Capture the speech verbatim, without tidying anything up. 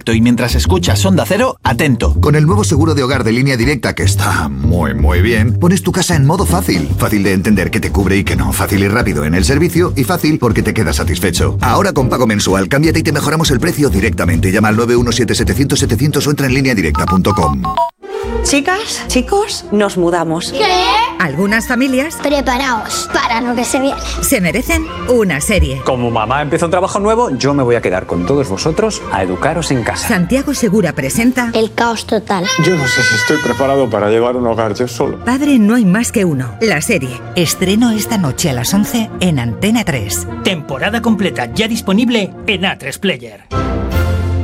directo y mientras escuchas Onda Cero, atento. Con el nuevo seguro de hogar de Línea Directa, que está muy, muy bien, pones tu casa en modo fácil. Fácil de entender que te cubre y que no. Fácil y rápido en el servicio y fácil porque te quedas satisfecho. Ahora con pago mensual, cámbiate y te mejoramos el precio directamente. Llama al nueve uno siete setecientos setecientos o entra en línea directa punto com. Chicas, chicos, nos mudamos. ¿Qué? Algunas familias, preparaos para lo que se viene. Se merecen una serie. Como mamá empieza un trabajo nuevo, yo me voy a quedar con todos vosotros a educaros en casa. Santiago Segura presenta El caos total. Yo no sé si estoy preparado para llevar un hogar yo solo. Padre no hay más que uno, la serie. Estreno esta noche a las once en Antena tres. Temporada completa ya disponible en A tres Player.